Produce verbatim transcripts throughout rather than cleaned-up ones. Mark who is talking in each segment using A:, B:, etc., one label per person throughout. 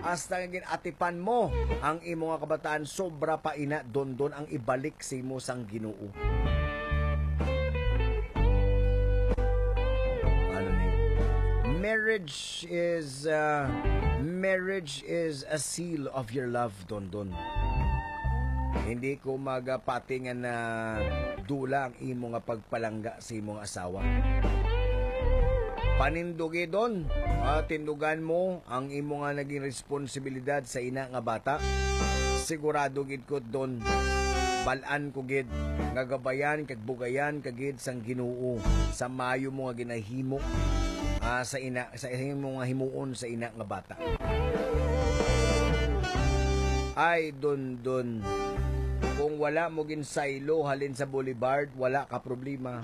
A: hasta ginatipan mo ang imo nga kabataan, sobra pa ina dondon ang ibalik sa imo sang Ginoo. Ano ni? Marriage is uh, marriage is a seal of your love, dondon. Hindi ko magapatingan na dula ang imo nga pagpalangga sa imong asawa. Panindugi doon, uh, tindugan mo ang imo nga naging responsibilidad sa ina nga bata. Sigurado gid ko doon, balaan ko gid nga gabayan kag bugayan kagid sang Ginoo sa mayo mo nga ginahimo uh, sa ina sa imo nga himuon sa ina nga bata. Ay don don, kung wala mo ginsaylo halin sa boulevard, wala ka problema.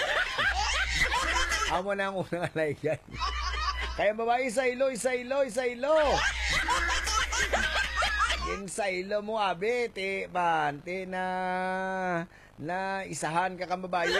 A: Amo na ang unang alaygay. Kaya babae, isaylo, isaylo, isaylo. Ginsaylo mo, abi, ti, man, ti, na, na isahan ka kang babae.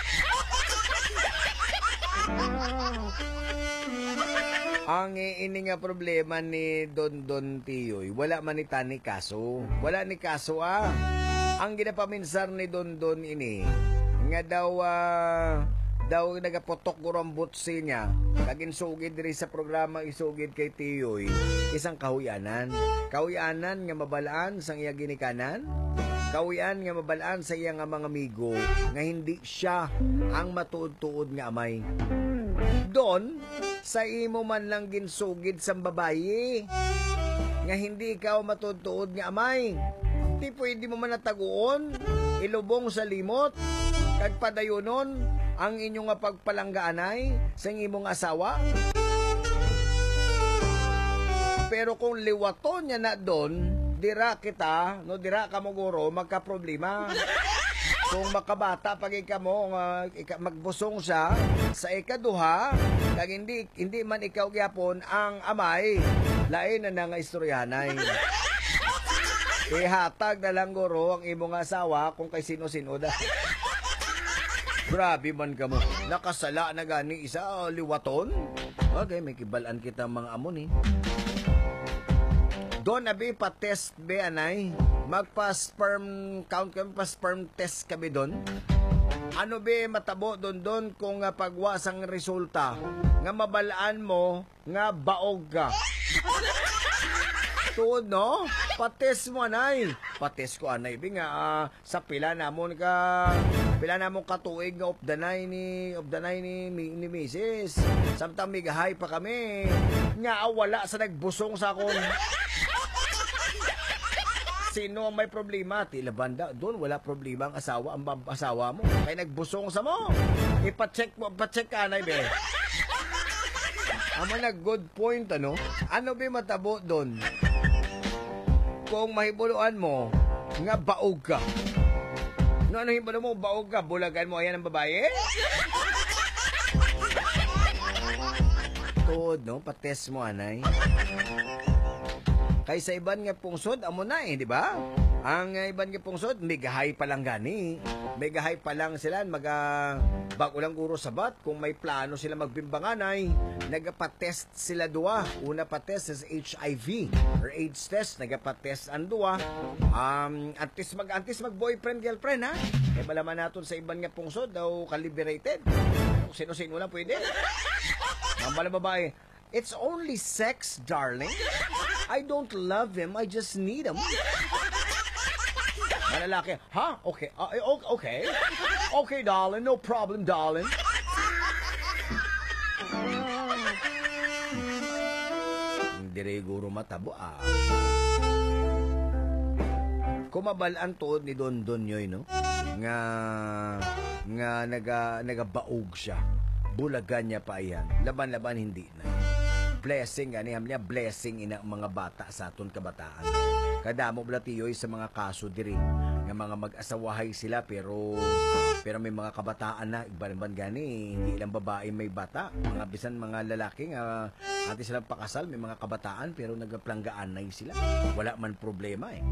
A: Ang ini nga problema ni Don Don Tiyoy, wala man ni tani kaso. Wala ni kaso ah. Ang ginapaminsar ni Don Don ini, nga daw uh, daw nagapotok ko rambot siya, kagin sugid diri sa programa isugid kay Tiyoy, isang kahuyanan. Kahuyanan nga mabalaan sang iya ginikanan. Kahuyan nga mabalaan sa iya nga mga amigo nga hindi siya ang matuod-tuod nga amay. Don, sa imo man lang ginsugid sa babayi nga hindi ikaw matuod-tuod nga amay. Di pwede mo man nataguon, ilubong sa limot, kag padayonon ang inyong nga pagpalanggaanay sa imong asawa. Pero kung liwaton niya na doon, dira kita, no dira ka mo guro, magka-problema. Kung makabata pag ika mo uh, magbusong siya sa ikaduha, kag hindi hindi man ikaw gyapon ang amay, lain na nga istoryanay. Ihatag na lang guro ang imong asawa kung kay sino-sino da. Grabe man ka mo. Nakasala na gani isa, uh, liwaton. Okay, may kibalan kita mga amon eh. Doon na be, pa-test be anay. Magpa-sperm count kami, pa-sperm test kami doon. Ano be matabo doon doon kung uh, pagwasang resulta nga mabalaan mo nga baog ka. Tuod no? Pa-test mo anay. Pa-test ko anay be nga uh, sa pila namon ka pila namon katuig nga of the night ni of the night ni, ni, ni Missus Samtang migahay pa kami nga wala sa nagbusong sa akong. Sino ang may problema? Tila banda doon wala problema ang asawa ang asawa mo kay nagbusong sa mo. Ipa-check mo, pa-check ka anay be. Amo na good point ano. Ano be matabo doon? Kung mahibuluan mo nga baog ka. No, ano hibuluan mo? Baog ka. Bulagan mo ayan ang babae? Tuod, no? Patest mo, anay. Kay sa iban nga pungsod, amo na eh, di ba? Ang uh, iban nga pungsod, migahay pa lang gani. Migahay pa lang sila, maga bago lang guro sabat. Kung may plano sila magbimbanganay, nagpa-test sila duwa. Una pa test is H I V or AIDS test, nagpa-test ang duwa. Um, antis mag antis mag boyfriend girlfriend ha. Kaya malaman natin sa iban nga pungsod daw kaliberated. Kung sino-sino lang pwede. Ang bala babae, it's only sex, darling. I don't love him, I just need him. Malalaki, ha? Huh? Okay, uh, okay. Okay, darling, no problem, darling. Hindi rin guro matabo, ah. Kumabalaan tuod ni Don Don yoy, no? Nga, nga naga, nagabaog siya. Bulagan niya pa yan. Laban-laban hindi na. Blessing, ani hamnya blessing ina mga bata sa aton kabataan. Kadamo bala tiyoy sa mga kaso diri nga mga mag-asawahay sila pero pero may mga kabataan na iban-iban gani hindi lang babae may bata, mga bisan mga lalaki nga ati silang pakasal may mga kabataan pero nagaplanggaan na sila. Wala man problema eh.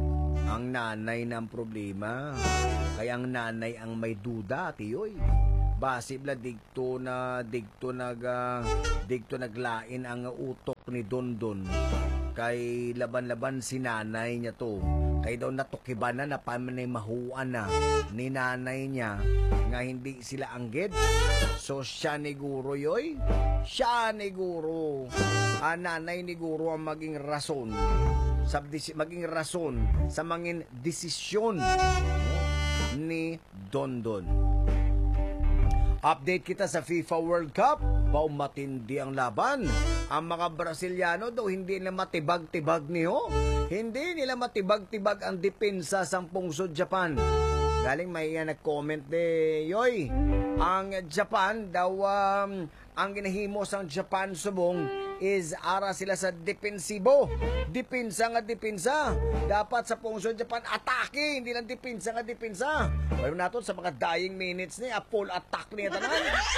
A: Ang nanay na ang problema. Kaya ang nanay ang may duda, tiyoy. basi bla digto na digto nag uh, digto naglain ang utok ni Dondon kay laban-laban si nanay niya to. Kay daw natukiban na na pamanay mahuan na ni nanay niya nga hindi sila anggid. So siya ni guro yoy, siya ni guro. Ah, nanay ni guro ang maging rason sa maging rason sa mangin desisyon ni Dondon. Update kita sa FIFA World Cup. Bao matindi ang laban. Ang mga Brasiliano daw hindi nila matibag-tibag niyo. Hindi nila matibag-tibag ang depensa sa pungsod Japan. Galing may uh, nag-comment de, yoy. Ang Japan daw, um, ang ginahimo sa Japan subong is ara sila sa depensibo. Depensa nga depensa. Dapat sa pungsod Japan, atake. Hindi lang depensa nga depensa. Alam natin sa mga dying minutes ni, a full attack niya tanan.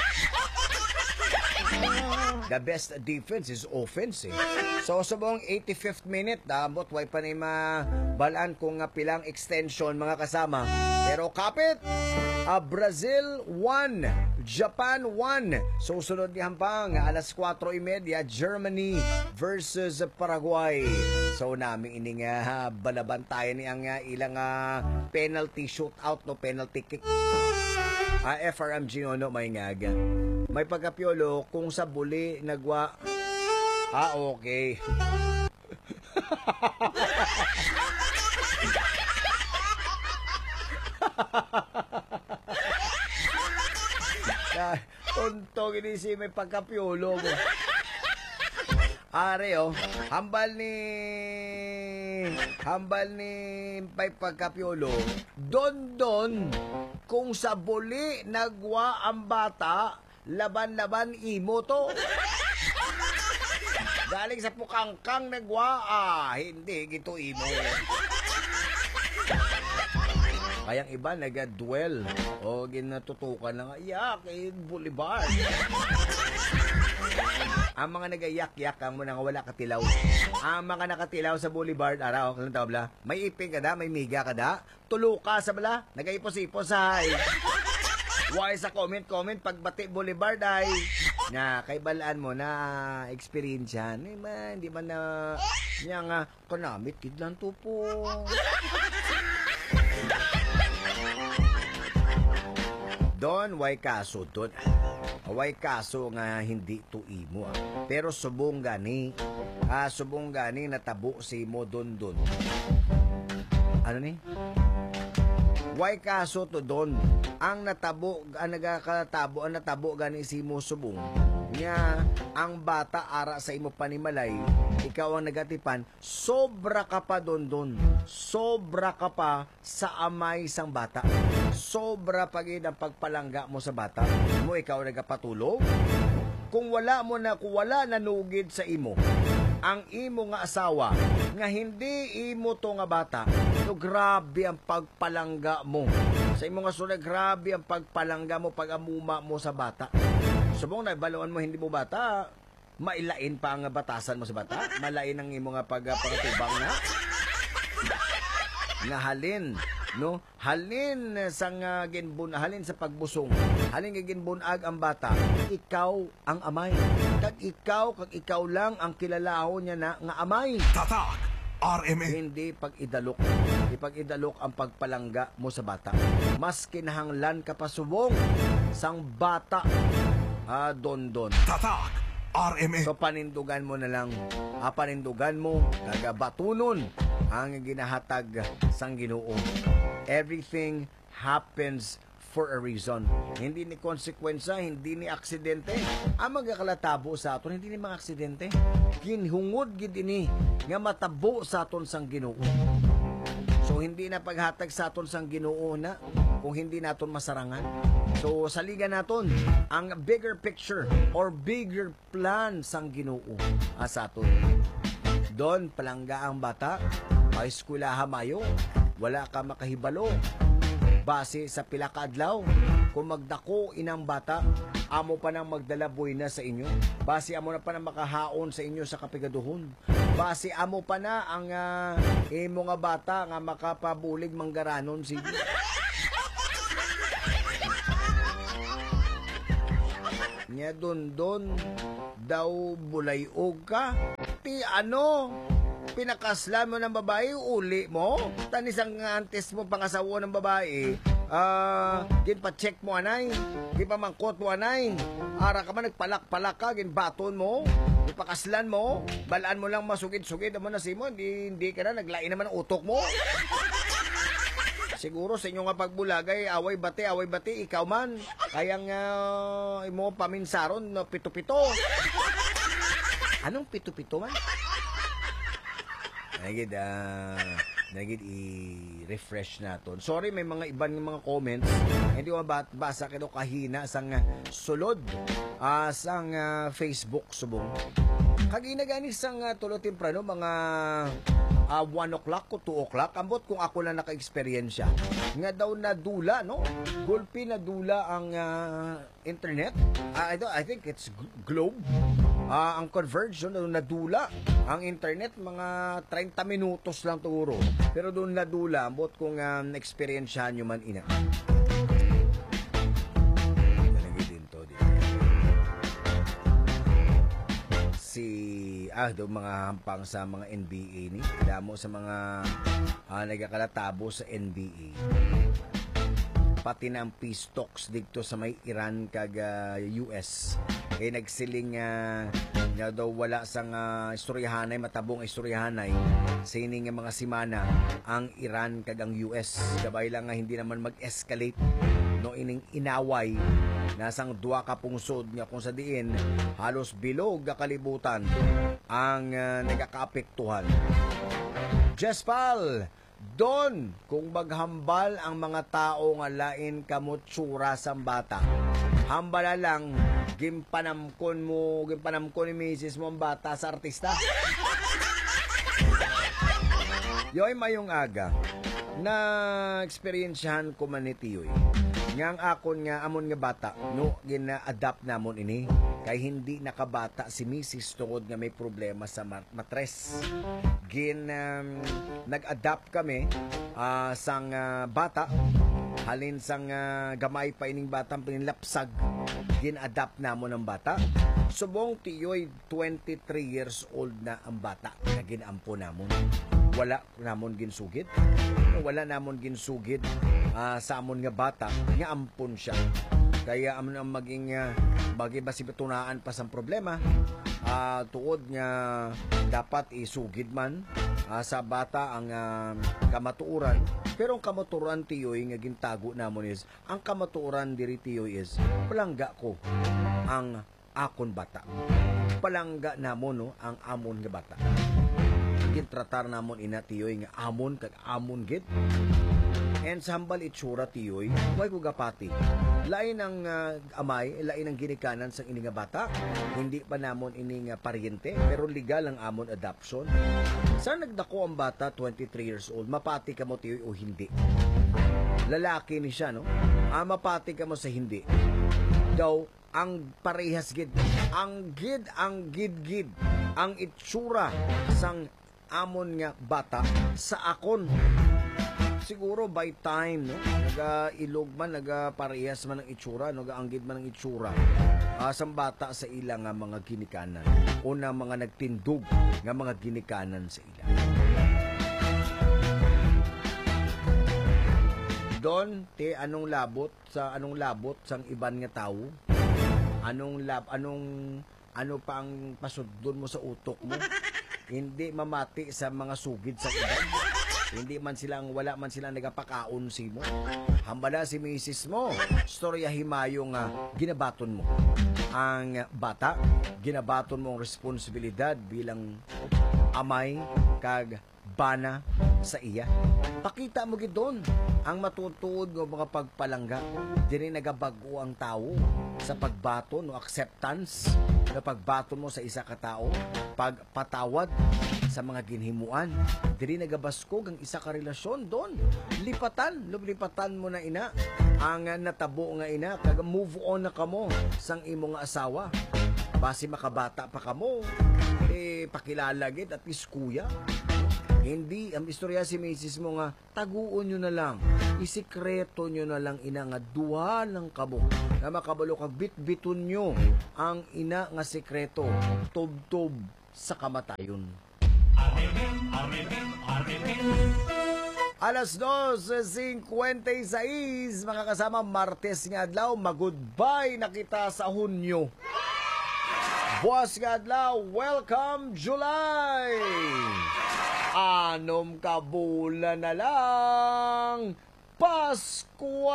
A: The best defense is offense eh. So subong eighty-fifth minute, damot way pa ni mabalaan kung nga pilang extension mga kasama. Pero kapit, uh, Brazil one, Japan one. So sunod ni hampang alas kwatro y media, Germany versus Paraguay. So namin ini nga balabantayan ni ang uh, ilang uh, penalty shootout no penalty kick. Uh, F R M G no may ngaga. May pagkapiolo kung sa buli nagwa. Ah, okay. Tuntog ini si may pagkapiolo mo. Are oh, hambal ni hambal ni may pagkapiolo. Don don kung sa buli nagwa ang bata, laban-laban imo to. Galing sa pukangkang nagwa, ah, hindi gito imo. Kayang iba nag-duel o ginatutukan lang, yak, eh, Boulevard. Ang mga nag-iyak-yak ang muna nga wala katilaw. Ang mga nakatilaw sa Boulevard, araw, kung tabla, may iping ka da, may miga ka da, tulo ka sa bala, nag-ipos-ipos ay. Why sa comment-comment pagbati Boulevard ay na kay balaan mo na experience yan. Eh man, di man na niya nga kanamit kidlan to po. Don, why kaso don? Why kaso nga hindi to imo ah. Pero subong gani, ah, subong gani natabo si mo don don. Ano ni? Why kaso to don? Ang natabo, ang nagakatabo, ang natabo gani si mo subong. Nya, ang bata ara sa imo panimalay, ikaw ang nagatipan, sobra ka pa don don. Sobra ka pa sa amay sang bata. Sobra pagid ang pagpalangga mo sa bata. Mo ikaw nagapatulog. Kung wala mo na, kung wala nanugid sa imo, ang imo nga asawa, nga hindi imo to nga bata, no grabe ang pagpalangga mo. Sa imo nga sula, grabe ang pagpalangga mo, pag-amuma mo sa bata. Subong na, baluan mo hindi mo bata, mailain pa ang batasan mo sa bata, malain ang imo nga pag-pagtubang na. Nga halin, no? Halin sa nga ginbun, halin sa pagbusong, halin nga ginbunag ang bata, ikaw ang amay. Kag ikaw, kag ikaw lang ang kilalahon niya na nga amay.
B: Tatak R M A.
A: Hindi pag-idalok. Hindi pag-idalok ang pagpalangga mo sa bata. Mas kinahanglan ka pa subong sang bata. Ah, don don.
B: Tatak R M A.
A: So panindugan mo na lang, ah, panindugan mo, kagabatunon ang ginahatag sang Ginoo. Everything happens for a reason. Hindi ni konsekwensya, hindi ni aksidente. Ang magkakalatabo sa aton, hindi ni mga aksidente. Ginhungod gid ini nga matabo sa aton sang Ginoo. So hindi na paghatag sa aton sang Ginoo na kung hindi naton masarangan. So sa liga naton, ang bigger picture or bigger plan sang Ginoo sa aton. Doon palangga ang bata, pa-eskwelahan mayo, wala ka makahibalo. Base sa pila ka adlaw, kung magdako inang bata, amo pa nang magdalaboy na sa inyo. Base amo na pa nang makahaon sa inyo sa kapigaduhon. Base amo pa na ang uh, imo nga bata nga makapabulig manggaranon sa inyo. Nya don don daw bulayog ka. Ti ano? Pinakaslan mo ng babae, uli mo? Tanisang antes mo pangasawa ng babae, ah, uh, gin pa-check mo anay, gin pa mangkot mo anay, ara ka man nagpalak-palak ka, gin baton mo, ipakaslan mo, balaan mo lang masugid-sugid mo na simo, hindi, hindi ka na, naglain naman ang utok mo. Siguro sa inyo nga pagbulagay, away bati, away bati, ikaw man, kayang uh, mo paminsaron, no, pito-pito. Anong pito-pito man? Nagid, ah, uh, nagid i-refresh naton. Sorry, may mga ibang mga comments. Hindi ko mabasa kito kahina sang uh, sulod uh, sang uh, Facebook subong. Kaginagani sang uh, tulo temprano mga uh, one o'clock o two o'clock. Ambot kung ako lang naka-experience nga daw na dula, no? Gulpi na dula ang uh, internet. Uh, I, don't, I think it's Globe. Uh, ang conversion doon nadula ang internet mga thirty minutos lang turo, pero doon nadula ambot kung um, experiencehan nyo man ina. Din to, din. Si ah do mga hampang sa mga N B A ni damo sa mga uh, nagakalatabo sa N B A, pati na ang peace talks dito sa may Iran kag uh, U S kay nagsiling uh, nga daw wala sang uh, istoryahanay, matabong istoryahanay sining nga mga simana ang Iran kag ang U S, gabay lang nga hindi naman mag-escalate no ining inaway nasang duwa ka pungsod nga kung sa diin halos bilog ga kalibutan ang uh, nagakaapektuhan. Jespal Don, kung maghambal ang mga tao nga lain kamot tsura sa bata, hambala lang, gimpanamkon mo, gimpanamkon ni misis mo ang bata sa artista. Yoy mayong aga, na experiensyahan ko man ni Tiyoy. Nga ang akon nga amon nga bata, no, gina-adapt namon ini. Kay hindi nakabata si misis tungod nga may problema sa matres. Gin um, nag-adapt kami uh, sang uh, bata halin sang uh, gamay pa ining batang pinilapsag, gin-adapt namon ang bata. Subong Tiyoy twenty-three years old na ang bata na ginampo namon. Wala namon ginsugid. Wala namon ginsugid uh, sa amon nga bata nga ampon siya. Kaya amon ang maging uh, bagi basibatunaan pa sang problema uh, tuod nga dapat isugid man uh, sa bata ang uh, kamatuuran. Pero ang kamatuuran Tiyoy nga gintago namon is ang kamatuuran diri Tiyoy is palangga ko ang akon bata. Palangga namon no ang amon nga bata. Gintratar namon ina Tiyoy nga amon kag amon gid. And sa hambal itsura Tiyoy, way ko gapati. Lain ang uh, amay, lain ang ginikanan sa ini nga bata. Hindi pa namon ini nga paryente, pero legal ang amon adoption. Saan nagdako ang bata, twenty-three years old, mapati ka mo Tiyoy o hindi? Lalaki ni siya, no? Ah, mapati ka mo sa hindi. Daw, ang parehas gid. Ang gid, ang gid-gid. Ang itsura sang amon nga bata sa akon. Siguro by time, no? Naga-ilog man, naga-parehas man ang itsura, naga-anggid man ang itsura. Uh, sang bata sa ilang nga mga ginikanan. O na mga nagtindog nga mga ginikanan sa ilang. Don, te, anong labot sa anong labot sang iban nga tao? Anong lab, anong ano pa ang pasudlon mo sa utok mo? Hindi mamati sa mga sugid sa iban. Hindi man silang, wala man silang nagapakaon si mo. Hambala si misis mo. Storya himayo nga ginabaton mo ang bata. Ginabaton mo ang responsibilidad bilang amay kag bana sa iya. Pakita mo gid doon ang matutuod ng mga pagpalangga. Diri nagabago ang tao sa pagbaton o acceptance na pagbaton mo sa isa ka tao, pagpatawad sa mga ginhimuan. Diri nagabaskog ang isa ka relasyon doon. Lipatan, lipatan mo na ina ang natabo nga ina, kag move on na kamo sang imo nga asawa. Basi makabata pa kamo, eh pakilala gid at least kuya. Hindi, ang istorya si misis mo nga, taguon nyo na lang. Isikreto nyo na lang ina nga duha ng kabuk. Na makabalo kag bit-biton nyo ang ina nga sikreto. Tub-tub sa kamatayon. Alas dos singkwenta y sais, makakasama Martes nga adlaw, mag-goodbye na kita sa Hunyo. Buwas nga adlaw, welcome July! Anom ka bulan na lang, Pasko!